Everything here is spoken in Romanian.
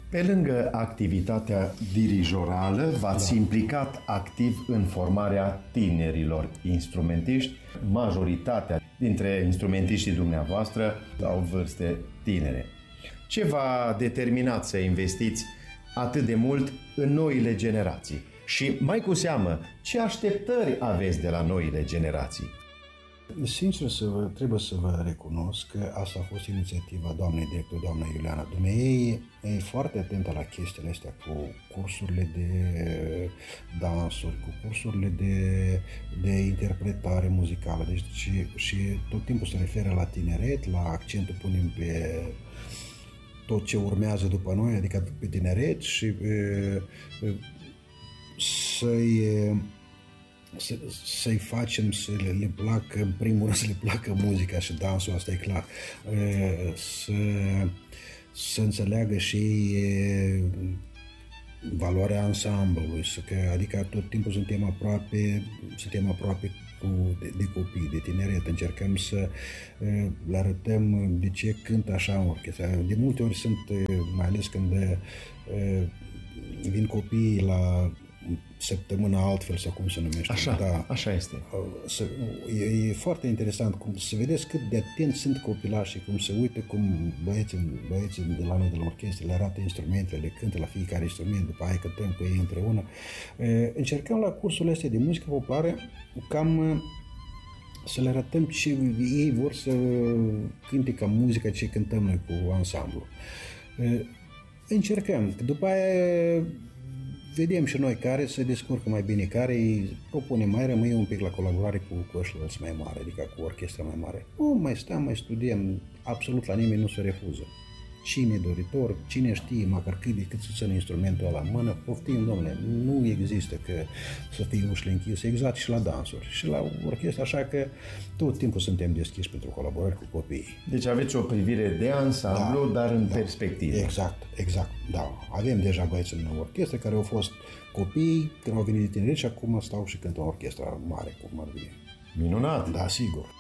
Pe lângă activitatea dirijorală, v-ați implicat activ în formarea tinerilor instrumentiști. Majoritatea dintre instrumentiștii dumneavoastră au vârste tinere. Ce v-a determinat să investiți atât de mult în noile generații? Și mai cu seamă, ce așteptări aveți de la noile generații? Sincer, trebuie să vă recunosc că asta a fost inițiativa doamnei director, doamna Iuliana. Dumnezeu e foarte atentă la chestiile astea cu cursurile de dansuri, cu cursurile de interpretare muzicală. Deci, și tot timpul se referă la tineret, la accentul punem pe tot ce urmează după noi, adică pe tineret și să-i facem să le placă, în primul rând să le placă muzica și dansul, asta e clar, să înțeleagă și valoarea ansamblului, adică tot timpul suntem aproape de copii, de tineret, încercăm să le arătăm de ce cântă așa în orchestră. De multe ori mai ales când vin copiii la săptămâna altfel sau cum se numește. Așa este. E foarte interesant să vedeți cât de atenți sunt copilașii, cum se uită, cum băieții de la noi de la orchestră le arată instrumentele, le cântă la fiecare instrument, după aia cântăm cu ei împreună. Încercăm la cursurile astea de muzică populară cam să le arătăm ce ei vor să cânte ca muzica ce cântăm noi cu ansamblu. Încercăm. După aia vedem și noi care se descurcă mai bine, care îi propune mai rămâi un pic la colaborare cu ăștilalți mai mare, adică cu orchestra mai mare. Mai stăm, mai studiem, absolut la nimeni nu se refuză. Cine e doritor, cine știe, măcar cât să țină instrumentul ăla în mână, poftim, domnule, nu există că să fie ușile închise, exact și la dansuri și la orchestră, așa că tot timpul suntem deschiși pentru colaborări cu copiii. Deci aveți o privire de ansamblu, dar în perspectivă. Exact, da. Avem deja băieți în orchestră care au fost copii când au venit de tineri și acum stau și cântă în orchestra mare, cum ar veni. Minunat! Da, sigur.